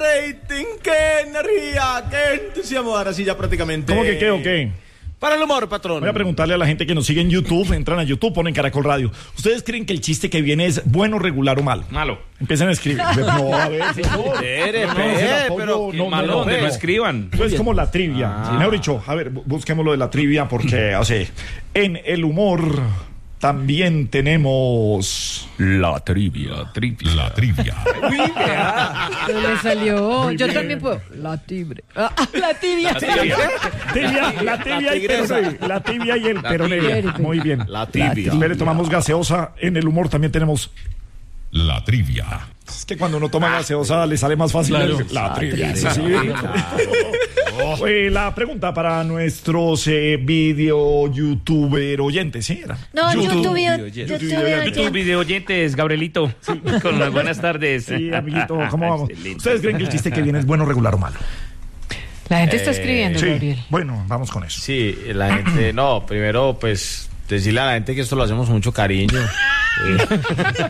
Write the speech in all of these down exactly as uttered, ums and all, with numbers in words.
rating, qué energía, qué entusiasmo. Ahora sí ya prácticamente. ¿Cómo que qué o qué? Para el humor, patrón. Voy a preguntarle a la gente que nos sigue en YouTube, entran a YouTube, ponen Caracol Radio. ¿Ustedes creen que el chiste que viene es bueno, regular o malo? Malo. Empiecen a escribir. No, a ver, Espere, espere, pero no, malo, no, donde no. no escriban. Eso es como la trivia. Ah. Mejor dicho, a ver, bu- busquemos lo de la trivia porque, o sea, en el humor también tenemos La trivia, trivia. La trivia. Pero le salió. Muy Yo bien. también puedo. La tibre. Ah, la tibia. tibia, la tibia y tigresa. peroné. La tibia y el peroné. tibia. Muy bien. La tibia. Espere, tomamos gaseosa. En el humor también tenemos. La trivia. Es que cuando uno toma gaseosa le sale más fácil Claro. el- la trivia. trivia. Sí. Eh, la pregunta para nuestros eh, video youtuber oyentes, ¿sí? Era. No, YouTube. YouTube. YouTube. YouTube. YouTube video oyentes, Gabrielito. Con las buenas tardes. Sí, Amiguito, ¿cómo vamos? ¿Ustedes creen que el chiste que viene es bueno, regular o malo? La gente está escribiendo, Sí. Gabriel. Bueno, vamos con eso. Sí, la gente, no, primero pues decirle a la gente que esto lo hacemos con mucho cariño. Eh,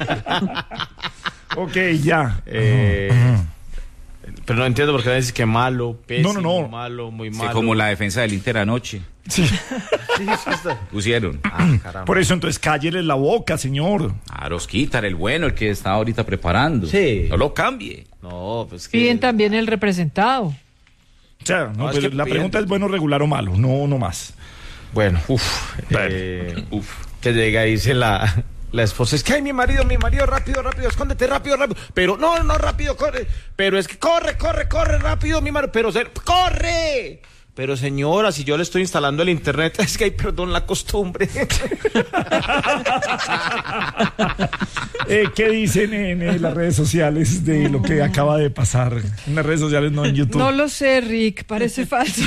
Ok, ya. eh, pero no entiendo por qué dices que malo, pésimo, No, no, no. malo, muy Sí, malo. como la defensa del Inter anoche. Sí. Sí, sí, está. Pusieron. Ah, caramba. Por eso entonces cállele la boca, señor. A Rosquita, el bueno, el que está ahorita preparando. Sí. No lo cambie. No, pues que... Piden también el representado. O sea, no, No, es pues, que la piden- pregunta es bueno, regular o malo, no, no más. Bueno, uff, Bueno. eh, uf, que llega y dice la, la esposa, es que ay, mi marido, mi marido, rápido, rápido, escóndete, rápido, rápido, pero no, no, rápido, corre, pero es que corre, corre, corre, rápido, mi marido, pero ser, corre, pero señora, si yo le estoy instalando el internet, es que hay, perdón, la costumbre. Eh, ¿Qué dicen en, eh, las redes sociales de lo que acaba de pasar? En las redes sociales, no en YouTube. No lo sé, Rick. Parece falso.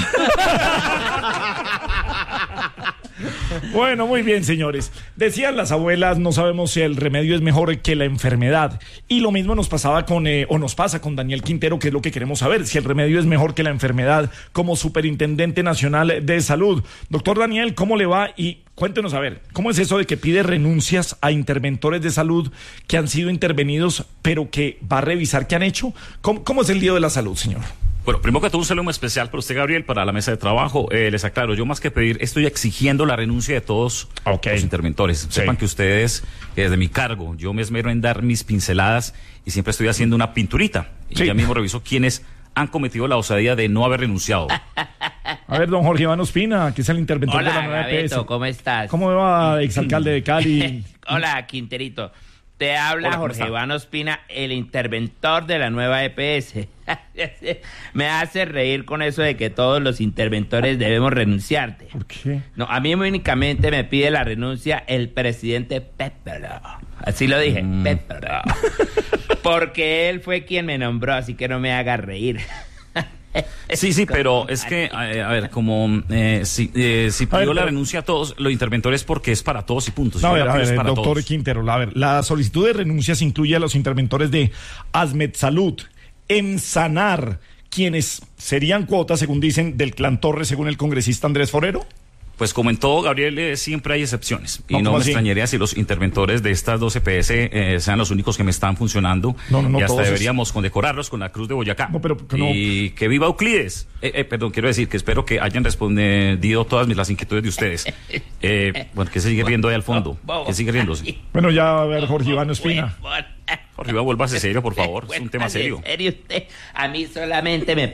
Bueno, muy bien, señores. Decían las abuelas, no sabemos si el remedio es mejor que la enfermedad. Y lo mismo nos pasaba con, eh, o nos pasa con Daniel Quintero, que es lo que queremos saber, si el remedio es mejor que la enfermedad como Superintendente Nacional de Salud. Doctor Daniel, ¿cómo le va? Y cuéntenos, a ver, ¿cómo es eso de que pide renuncias a interventores de salud que han sido intervenidos, pero que va a revisar qué han hecho? ¿Cómo, cómo es el lío de la salud, señor? Bueno, primero que todo un saludo especial para usted, Gabriel, para la mesa de trabajo. Eh, les aclaro, yo más que pedir, estoy exigiendo la renuncia de todos Ok. los interventores. Sí. Sepan que ustedes, que desde mi cargo, yo me esmero en dar mis pinceladas y siempre estoy haciendo una pinturita. Y Sí. ya mismo reviso quiénes han cometido la osadía de no haber renunciado. A ver, don Jorge Iván Ospina, que es el interventor de la Hola, nueva E P S. Gabeto, ¿cómo estás? ¿Cómo va, exalcalde de Cali? Hola, Quinterito. Te habla Hola, ¿cómo Jorge está? Iván Ospina, el interventor de la nueva E P S. Me hace reír con eso de que todos los interventores debemos renunciarte. ¿Por qué? No, a mí únicamente me pide la renuncia el presidente Petro. Así lo dije, Mm. Petro. Porque él fue quien me nombró, así que no me haga reír. Sí, sí, pero es que, eh, a ver, como eh, si, eh, si A ver, pidió la pero- renuncia a todos los interventores porque es para todos y punto. Si No, a yo ver, la a pido es ver, para doctor todos. Quintero, a ver, la solicitud de renuncias incluye a los interventores de Asmed Salud, Emsanar, quienes serían cuotas, según dicen, del clan Torres, según el congresista Andrés Forero. Pues como en todo, Gabriel, eh, siempre hay excepciones. Y No, no ¿cómo me así? extrañaría si los interventores de estas dos E P S eh, sean los únicos que me están funcionando. No, no, no, y hasta todos es- deberíamos condecorarlos con la Cruz de Boyacá. No, pero que no. Y que viva Euclides. Eh, eh, perdón, quiero decir que espero que hayan respondido todas mis, las inquietudes de ustedes. Eh, bueno, que se sigue riendo ahí al fondo. Que sigue riéndose. Bueno, ya a ver, Jorge Iván Ospina. Jorge, vuélvase serio, por favor. Es un tema Cuéntale, serio. ¿En serio usted? A mí solamente me